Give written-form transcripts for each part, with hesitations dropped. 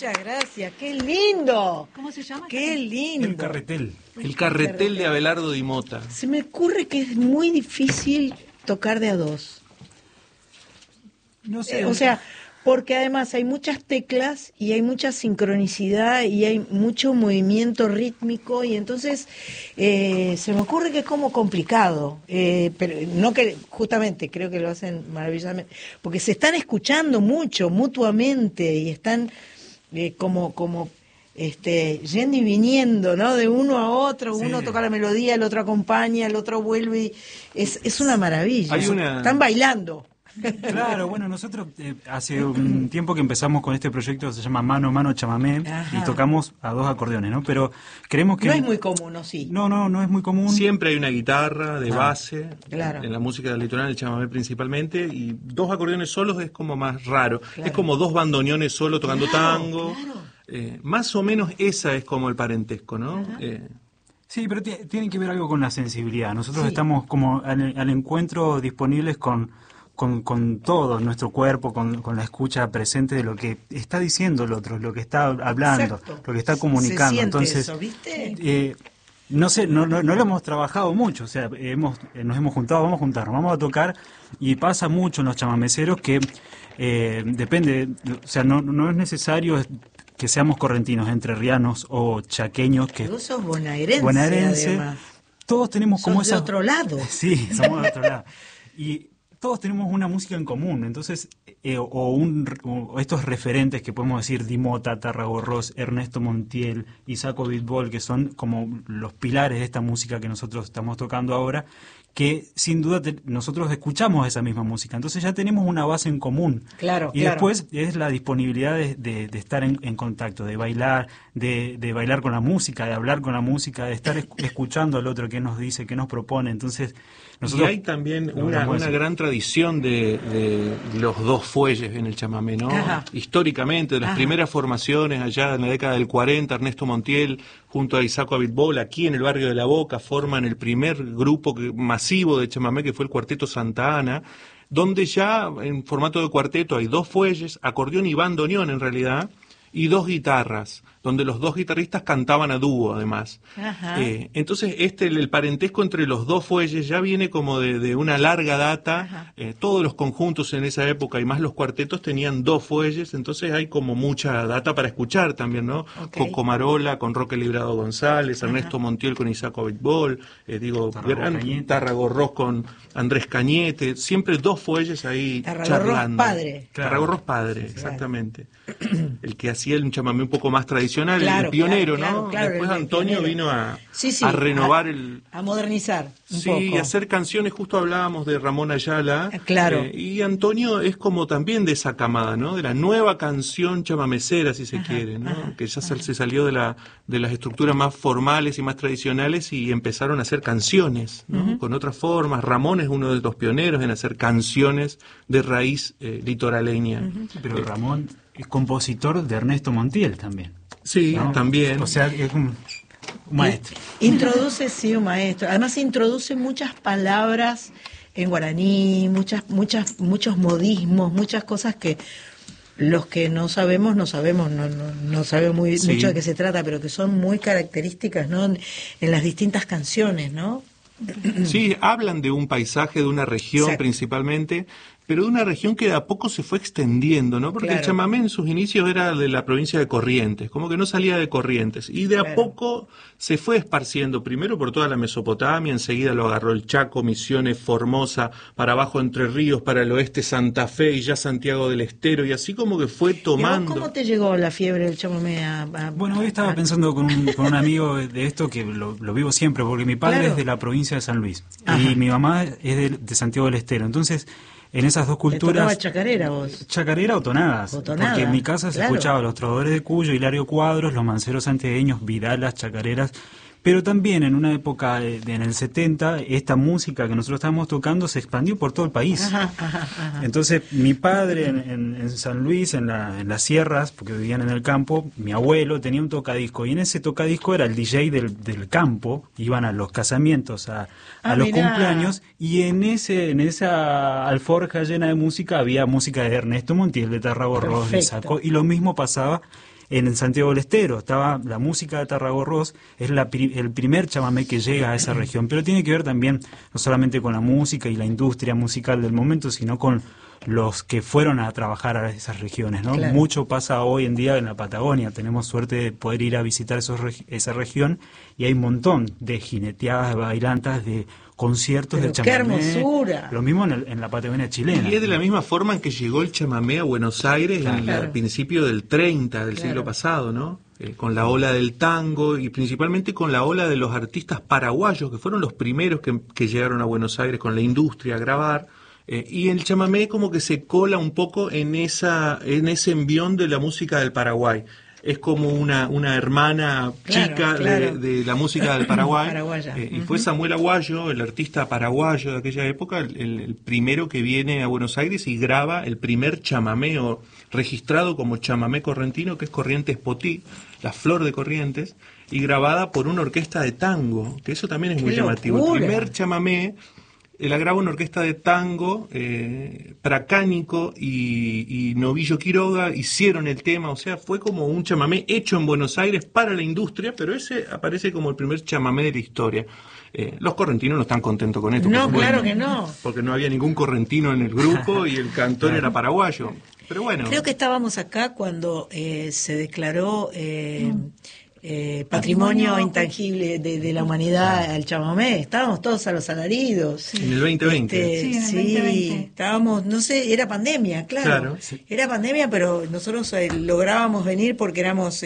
Muchas gracias, qué lindo. ¿Cómo se llama? Qué lindo. El carretel de Abelardo Di Mota. Se me ocurre que es muy difícil tocar de a dos. No sé. O sea, porque además hay muchas teclas y hay mucha sincronicidad y hay mucho movimiento rítmico y entonces se me ocurre que es como complicado, pero no que justamente creo que lo hacen maravillosamente, porque se están escuchando mucho mutuamente y están como yendo y viniendo, ¿no? De uno a otro, Sí. uno toca la melodía, el otro acompaña, el otro vuelve y es una maravilla. Están bailando. Claro, bueno, nosotros hace un tiempo que empezamos con este proyecto, se llama Mano a Mano Chamamé, Ajá. y tocamos a dos acordeones, ¿no? Pero creemos que... No es muy común, ¿no? Sí. No es muy común. Siempre hay una guitarra de base, claro. en la música del litoral, el chamamé principalmente, y dos acordeones solos es como más raro. Claro. Es como dos bandoneones solos tocando tango. Claro. Más o menos esa es como el parentesco, ¿no? Sí, pero tiene que ver algo con la sensibilidad. Nosotros Sí. estamos como al encuentro disponibles con todo nuestro cuerpo, con la escucha presente de lo que está diciendo el otro, lo que está hablando, Exacto. lo que está comunicando. Se siente Entonces, eso, ¿viste? no sé, no lo hemos trabajado mucho, o sea, nos hemos juntado, vamos a juntarnos, vamos a tocar, y pasa mucho en los chamameceros que depende, o sea, no es necesario que seamos correntinos, entrerrianos o chaqueños, que Vos sos bonaerense, además. Todos tenemos como Sos de esa... otro lado. Sí, somos de otro lado. Y todos tenemos una música en común, entonces, o estos referentes que podemos decir, Di Mota, Tarragorros, Ernesto Montiel, Isaco Bitbol, que son como los pilares de esta música que nosotros estamos tocando ahora, que sin duda nosotros escuchamos esa misma música, entonces ya tenemos una base en común. Claro, y claro. después es la disponibilidad de estar en contacto, de bailar, de bailar con la música, de hablar con la música, de estar escuchando al otro qué nos dice, qué nos propone. Entonces nosotros y hay también una gran tradición de los dos fuelles en el chamamé, ¿no? Ajá. Históricamente, de las primeras formaciones allá en la década del 40, Ernesto Montiel junto a Isaco Abitbol, aquí en el barrio de La Boca, forman el primer grupo masivo de chamamé, que fue el Cuarteto Santa Ana, donde ya en formato de cuarteto hay dos fuelles, acordeón y bandoneón en realidad, y dos guitarras, donde los dos guitarristas cantaban a dúo además. Ajá. Entonces el parentesco entre los dos fuelles ya viene como de una larga data. Todos los conjuntos en esa época y más los cuartetos tenían dos fuelles, entonces hay como mucha data para escuchar también, ¿no? Okay. Coco Marola con Roque Librado González, Ernesto Montiel con Isaco Abitbol, Tarragorros con Andrés Cañete, siempre dos fuelles ahí charlando. Tarragorros padre, exactamente. El que hacía un chamamé un poco más tradicional, el pionero, ¿no? Claro, después Antonio vino a renovar a modernizar un poco. Sí, hacer canciones, justo hablábamos de Ramón Ayala. Claro. Y Antonio es como también de esa camada, ¿no? De la nueva canción chamamecera, si se quiere, ¿no? Que ya se salió de las estructuras más formales y más tradicionales y empezaron a hacer canciones, ¿no? Con otras formas. Ramón es uno de los pioneros en hacer canciones de raíz litoraleña. Pero Ramón es compositor de Ernesto Montiel también. Sí, ¿no? también. O sea, es un maestro. Introduce, sí, un maestro. Además introduce muchas palabras en guaraní, muchos modismos, muchas cosas que los que no sabemos, no sabemos mucho de qué se trata, pero que son muy características, ¿no? En las distintas canciones, ¿no? Sí, hablan de un paisaje, de una región principalmente, pero de una región que de a poco se fue extendiendo, ¿no? Porque el chamamé en sus inicios era de la provincia de Corrientes, como que no salía de Corrientes, y de a poco se fue esparciendo, primero por toda la Mesopotamia, enseguida lo agarró el Chaco, Misiones, Formosa, para abajo Entre Ríos, para el oeste Santa Fe y ya Santiago del Estero, y así como que fue tomando. ¿Y vos cómo te llegó la fiebre del chamamé Bueno, hoy estaba pensando con un amigo de esto que lo vivo siempre, porque mi padre es de la provincia de San Luis, y mi mamá es de Santiago del Estero, entonces en esas dos culturas... ¿Te tocaba chacarera vos? Chacarera o tonadas. Porque en mi casa se escuchaba los trovadores de Cuyo, Hilario Cuadros, los manceros santiagueños, vidalas, chacareras. Pero también en una época, en el 70, esta música que nosotros estábamos tocando se expandió por todo el país. Entonces, mi padre en San Luis, en las sierras, porque vivían en el campo, mi abuelo tenía un tocadisco, y en ese tocadisco era el DJ del campo, iban a los casamientos, a los cumpleaños, y en esa alforja llena de música había música de Ernesto Montiel, de Tarragorros, de Saco, y lo mismo pasaba en Santiago del Estero. Estaba la música de Tarragorros, es el primer chamamé que llega a esa región, pero tiene que ver también no solamente con la música y la industria musical del momento, sino con los que fueron a trabajar a esas regiones, ¿no? Claro. Mucho pasa hoy en día en la Patagonia. Tenemos suerte de poder ir a visitar esa región y hay un montón de jineteadas, de bailantas, de conciertos del chamamé. ¡Qué hermosura! Lo mismo en la Patagonia chilena. Y es de la misma forma en que llegó el chamamé a Buenos Aires al principio del 30 del siglo pasado, ¿no? Con la ola del tango y principalmente con la ola de los artistas paraguayos, que fueron los primeros que llegaron a Buenos Aires con la industria a grabar. Y el chamamé como que se cola un poco en ese envión de la música del Paraguay. Es como una hermana chica de la música del Paraguay. Y fue Samuel Aguayo, el artista paraguayo de aquella época, el primero que viene a Buenos Aires y graba el primer chamamé registrado como chamamé correntino, que es Corrientes Potí, la flor de Corrientes, y grabada por una orquesta de tango, que eso también es muy llamativo. El primer chamamé la graba una orquesta de tango, Pracánico y Novillo Quiroga hicieron el tema, o sea, fue como un chamamé hecho en Buenos Aires para la industria, pero ese aparece como el primer chamamé de la historia. Los correntinos no están contentos con esto. No, claro que no. Porque no había ningún correntino en el grupo y el cantor era paraguayo. Pero bueno. Creo que estábamos acá cuando se declaró... patrimonio intangible de la humanidad al chamamé. Estábamos todos a los alaridos. En el 2020. En el 2020. Estábamos, no sé, era pandemia, claro. Era pandemia, pero nosotros lográbamos venir porque éramos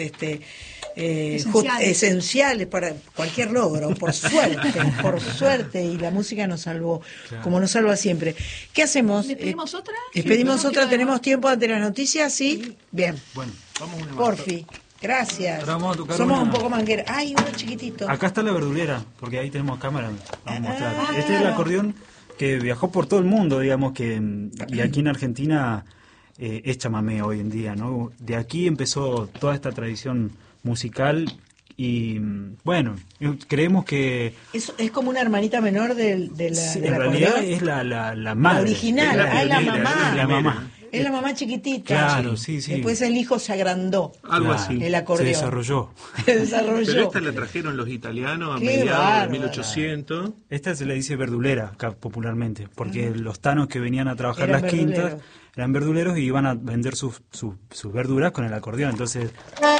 esenciales para cualquier logro, por suerte, y la música nos salvó, como nos salva siempre. ¿Qué hacemos? ¿Le pedimos otra? ¿Pedimos otra? ¿Tenemos tiempo ante las noticias? Sí. Bien. Bueno, vamos a una Porfi. Gracias. Vamos a tocar Somos un poco mangueros. Ay, uno chiquitito. Acá está la verdulera, porque ahí tenemos cámara. Vamos a mostrar. Este es el acordeón que viajó por todo el mundo, digamos, y aquí en Argentina es chamamé hoy en día, ¿no? De aquí empezó toda esta tradición musical y, bueno, creemos que... Es como una hermanita menor de la en realidad es la madre. La original, la mamá. La mamá. Es la mamá chiquitita. Claro, sí. Después el hijo se agrandó. Algo así. El acordeón. Se desarrolló. Pero esta la trajeron los italianos a mediados de 1800. Esta se le dice verdulera acá popularmente, porque los tanos que venían a trabajar las quintas eran verduleros y iban a vender sus verduras con el acordeón. Entonces...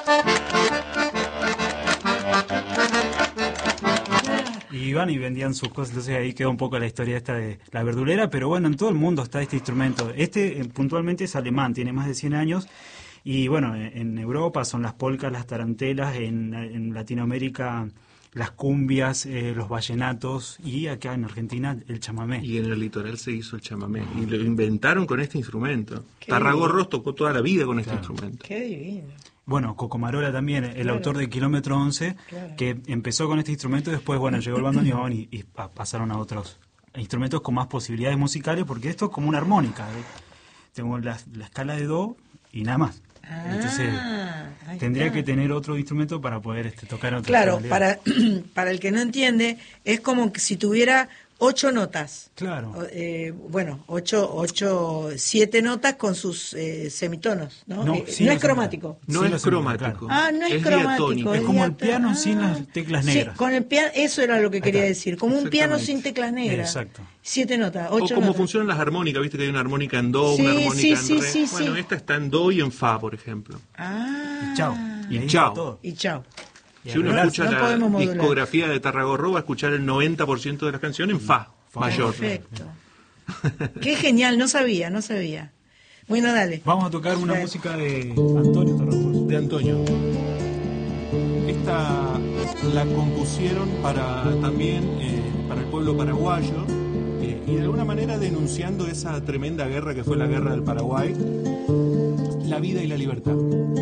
Y iban y vendían sus cosas, entonces ahí quedó un poco la historia esta de la verdulera, pero bueno, en todo el mundo está este instrumento. Puntualmente es alemán, tiene más de 100 años, y bueno, en Europa son las polcas, las tarantelas, en Latinoamérica las cumbias, los vallenatos, y acá en Argentina el chamamé. Y en el litoral se hizo el chamamé, y lo inventaron con este instrumento. Tarragorros tocó toda la vida con este instrumento. Qué divino. Bueno, Cocomarola también, el autor de Kilómetro 11, que empezó con este instrumento y después, bueno, llegó el bandoneón y pasaron a otros instrumentos con más posibilidades musicales, porque esto es como una armónica. Tengo la escala de do y nada más. Entonces, tendría que tener otro instrumento para poder tocar otra. Claro, para el que no entiende, es como que si tuviera 8 notas. Claro. 7 notas con sus semitonos, ¿no? No es cromático. No es cromático. No es cromático. Es como el piano sin las teclas negras. Sí, con el piano, eso era lo que quería decir. Como un piano sin teclas negras. Exacto. 7 notas, 8 notas. O como funcionan las armónicas, viste que hay una armónica en do, una armónica en re. Bueno, esta está en do y en fa, por ejemplo. Y chao. Y chao. Y chao. Si uno escucha la discografía de Tarragorros, va a escuchar el 90% de las canciones en fa mayor. Perfecto. Qué genial, no sabía. Bueno, dale. Vamos a tocar una música de Antonio Tarragorros. De Antonio. Esta la compusieron para el pueblo paraguayo y de alguna manera denunciando esa tremenda guerra que fue la guerra del Paraguay, la vida y la libertad.